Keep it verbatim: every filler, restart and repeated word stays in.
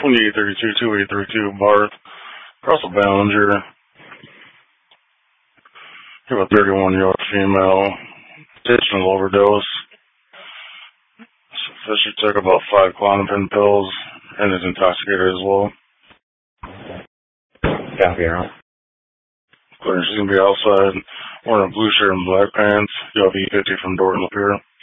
twenty-eight thirty-two, two eight three two, Barth, Russell Ballinger. He have a thirty-one-year-old female, intentional overdose. Fisher took about five Klonopin pills and is intoxicated as well. Copy, Aaron. She's going to be outside wearing a blue shirt and black pants. U L B fifty from Dorton Lapeer.